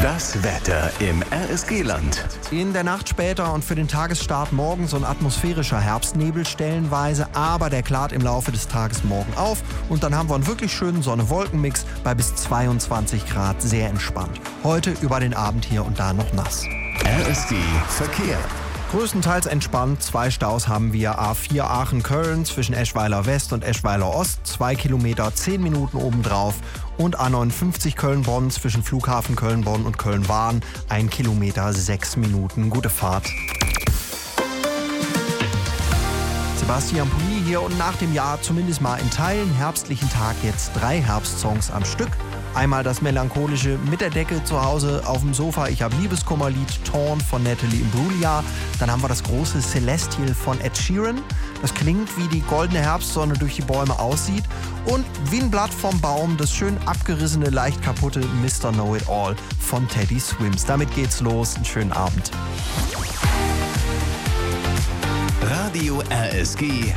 Das Wetter im RSG-Land. In der Nacht später und für den Tagesstart morgen so ein atmosphärischer Herbstnebel stellenweise, aber der klart im Laufe des Tages morgen auf und dann haben wir einen wirklich schönen Sonne-Wolken-Mix bei bis 22 Grad, sehr entspannt. Heute über den Abend hier und da noch nass. RSG Verkehr. Größtenteils entspannt. 2 Staus haben wir. A4 Aachen-Köln zwischen Eschweiler West und Eschweiler Ost. 2 Kilometer, 10 Minuten obendrauf. Und A59 Köln-Bonn zwischen Flughafen Köln-Bonn und Köln-Wahn. 1 Kilometer, 6 Minuten. Gute Fahrt. Sebastian Pulli hier und nach dem Jahr zumindest mal in Teilen herbstlichen Tag jetzt 3 Herbstsongs am Stück. Einmal das melancholische Mit der Decke zu Hause auf dem Sofa, ich hab Liebeskummerlied Torn von Natalie Imbruglia. Dann haben wir das große Celestial von Ed Sheeran. Das klingt, wie die goldene Herbstsonne durch die Bäume aussieht. Und wie ein Blatt vom Baum, das schön abgerissene, leicht kaputte Mr. Know-It-All von Teddy Swims. Damit geht's los, einen schönen Abend. Radio RSG